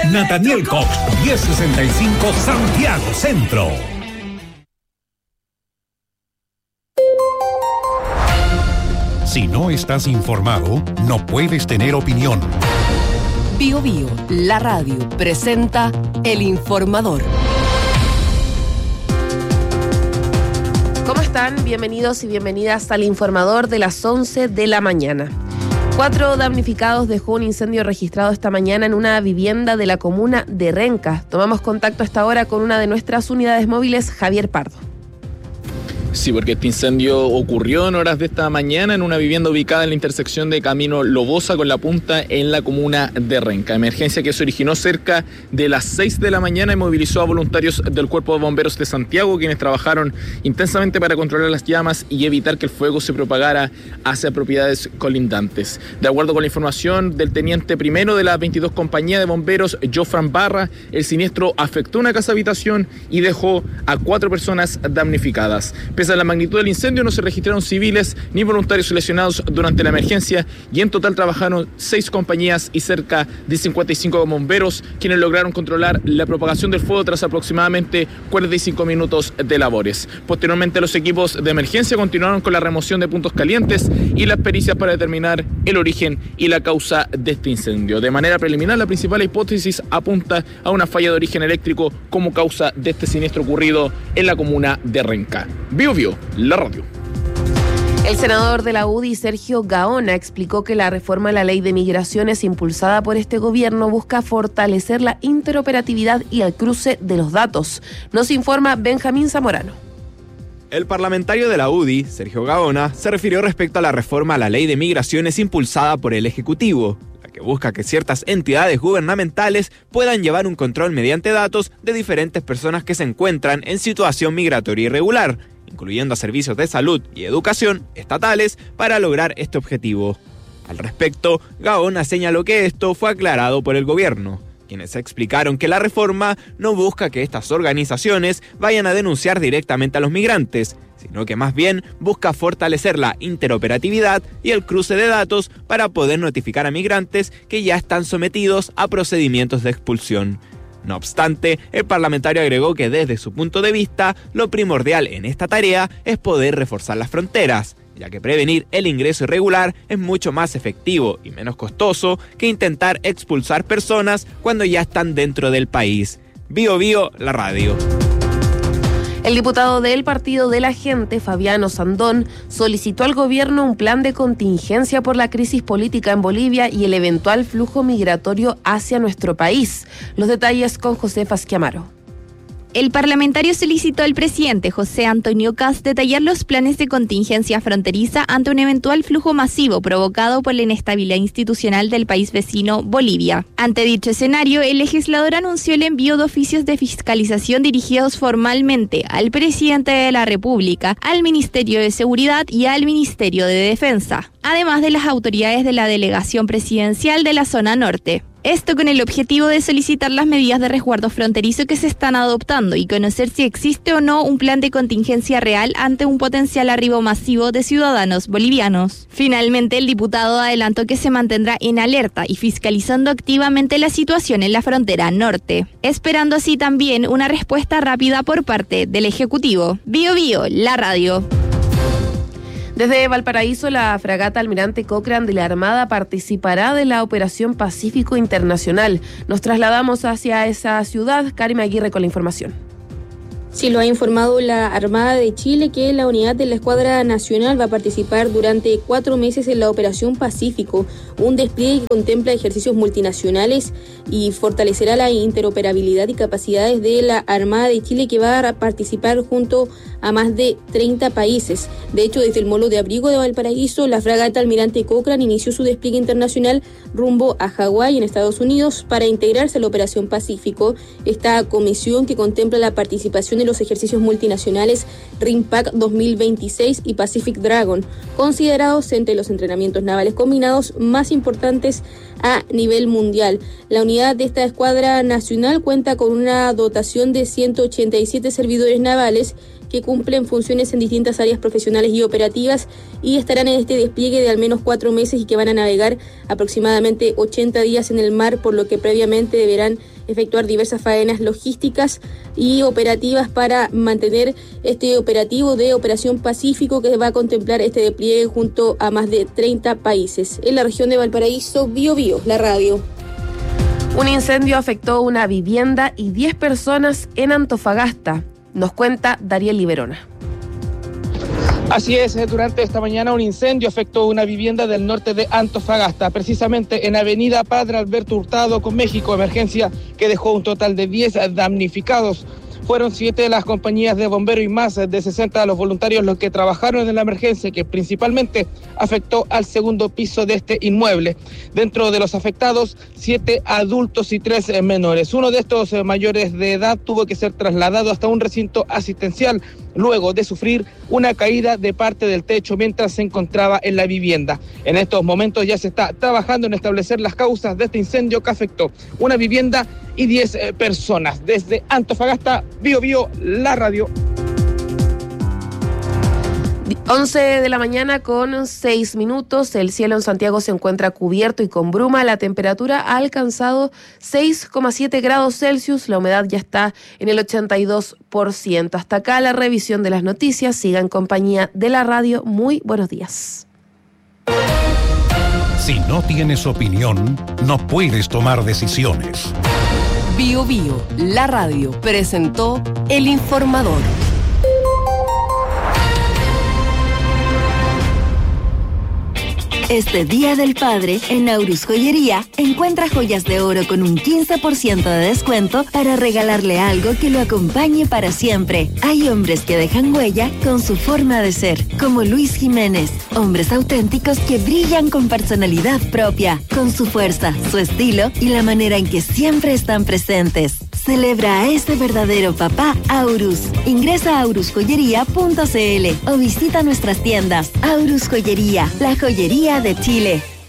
Nathaniel Cox, 1065 Santiago Centro. Si no estás informado, no puedes tener opinión. Bio Bio, la radio, presenta El Informador. ¿Cómo están? Bienvenidos y bienvenidas al Informador de las 11 de la mañana. 4 damnificados dejó un incendio registrado esta mañana en una vivienda de la comuna de Renca. Tomamos contacto a esta hora con una de nuestras unidades móviles, Javier Pardo. Sí, porque este incendio ocurrió en horas de esta mañana en una vivienda ubicada en la intersección de Camino Lobosa con La Punta en la comuna de Renca. Emergencia que se originó cerca de las 6 de la mañana y movilizó a voluntarios del Cuerpo de Bomberos de Santiago, quienes trabajaron intensamente para controlar las llamas y evitar que el fuego se propagara hacia propiedades colindantes. De acuerdo con la información del teniente primero de la 22 Compañía de Bomberos, Jofran Barra, el siniestro afectó una casa habitación y dejó a 4 personas damnificadas. Pese a la magnitud del incendio, no se registraron civiles ni voluntarios lesionados durante la emergencia y en total trabajaron 6 compañías y cerca de 55 bomberos, quienes lograron controlar la propagación del fuego tras aproximadamente 45 minutos de labores. Posteriormente, los equipos de emergencia continuaron con la remoción de puntos calientes y las pericias para determinar el origen y la causa de este incendio. De manera preliminar, la principal hipótesis apunta a una falla de origen eléctrico como causa de este siniestro ocurrido en la comuna de Renca. Bio Bio, la radio. El senador de la UDI, Sergio Gaona, explicó que la reforma a la ley de migraciones impulsada por este gobierno busca fortalecer la interoperatividad y el cruce de los datos. Nos informa Benjamín Zamorano. El parlamentario de la UDI, Sergio Gaona, se refirió respecto a la reforma a la ley de migraciones impulsada por el Ejecutivo, la que busca que ciertas entidades gubernamentales puedan llevar un control mediante datos de diferentes personas que se encuentran en situación migratoria irregular, incluyendo a servicios de salud y educación estatales, para lograr este objetivo. Al respecto, Gaona señaló que esto fue aclarado por el gobierno, quienes explicaron que la reforma no busca que estas organizaciones vayan a denunciar directamente a los migrantes, sino que más bien busca fortalecer la interoperatividad y el cruce de datos para poder notificar a migrantes que ya están sometidos a procedimientos de expulsión. No obstante, el parlamentario agregó que desde su punto de vista, lo primordial en esta tarea es poder reforzar las fronteras, ya que prevenir el ingreso irregular es mucho más efectivo y menos costoso que intentar expulsar personas cuando ya están dentro del país. Bio Bio, la radio. El diputado del Partido de la Gente, Fabiano Sandón, solicitó al gobierno un plan de contingencia por la crisis política en Bolivia y el eventual flujo migratorio hacia nuestro país. Los detalles con Josefa Schiamaro. El parlamentario solicitó al presidente José Antonio Kast detallar los planes de contingencia fronteriza ante un eventual flujo masivo provocado por la inestabilidad institucional del país vecino, Bolivia. Ante dicho escenario, el legislador anunció el envío de oficios de fiscalización dirigidos formalmente al presidente de la República, al Ministerio de Seguridad y al Ministerio de Defensa, además de las autoridades de la delegación presidencial de la zona norte. Esto con el objetivo de solicitar las medidas de resguardo fronterizo que se están adoptando y conocer si existe o no un plan de contingencia real ante un potencial arribo masivo de ciudadanos bolivianos. Finalmente, el diputado adelantó que se mantendrá en alerta y fiscalizando activamente la situación en la frontera norte, esperando así también una respuesta rápida por parte del Ejecutivo. Bio Bio, la radio. Desde Valparaíso, la fragata Almirante Cochrane de la Armada participará de la Operación Pacífico Internacional. Nos trasladamos hacia esa ciudad. Karima Aguirre con la información. Sí, lo ha informado la Armada de Chile que la unidad de la Escuadra Nacional va a participar durante 4 meses en la Operación Pacífico, un despliegue que contempla ejercicios multinacionales y fortalecerá la interoperabilidad y capacidades de la Armada de Chile, que va a participar junto a más de 30 países. De hecho, desde el Molo de Abrigo de Valparaíso, la fragata Almirante Cochrane inició su despliegue internacional rumbo a Hawái, en Estados Unidos, para integrarse a la Operación Pacífico. Esta comisión, que contempla la participación de los ejercicios multinacionales RIMPAC 2026 y Pacific Dragon, considerados entre los entrenamientos navales combinados más importantes a nivel mundial. La unidad de esta escuadra nacional cuenta con una dotación de 187 servidores navales que cumplen funciones en distintas áreas profesionales y operativas y estarán en este despliegue de al menos 4 meses y que van a navegar aproximadamente 80 días en el mar, por lo que previamente deberán efectuar diversas faenas logísticas y operativas para mantener este operativo de Operación Pacífico, que va a contemplar este despliegue junto a más de 30 países. En la región de Valparaíso, Biobío, la radio. Un incendio afectó una vivienda y 10 personas en Antofagasta. Nos cuenta Dariel Liberona. Así es, durante esta mañana un incendio afectó una vivienda del norte de Antofagasta, precisamente en Avenida Padre Alberto Hurtado con México, emergencia que dejó un total de 10 damnificados. Fueron 7 las compañías de bomberos y más de 60 los voluntarios los que trabajaron en la emergencia, que principalmente afectó al segundo piso de este inmueble. Dentro de los afectados, 7 adultos y 3 menores. Uno de estos mayores de edad tuvo que ser trasladado hasta un recinto asistencial luego de sufrir una caída de parte del techo mientras se encontraba en la vivienda. En estos momentos ya se está trabajando en establecer las causas de este incendio que afectó una vivienda y 10 personas. Desde Antofagasta, Biobío, la radio. 11 de la mañana con 6 minutos. El cielo en Santiago se encuentra cubierto y con bruma. La temperatura ha alcanzado 6,7 grados Celsius. La humedad ya está en el 82%. Hasta acá la revisión de las noticias. Siga en compañía de la radio. Muy buenos días. Si no tienes opinión, no puedes tomar decisiones. Biobío, la radio, presentó El Informador. Este Día del Padre, en Aurus Joyería, encuentra joyas de oro con un 15% de descuento para regalarle algo que lo acompañe para siempre. Hay hombres que dejan huella con su forma de ser, como Luis Jiménez. Hombres auténticos que brillan con personalidad propia, con su fuerza, su estilo y la manera en que siempre están presentes. Celebra a ese verdadero papá Aurus. Ingresa a aurusjoyería.cl o visita nuestras tiendas. Aurus Joyería, la joyería de Chile.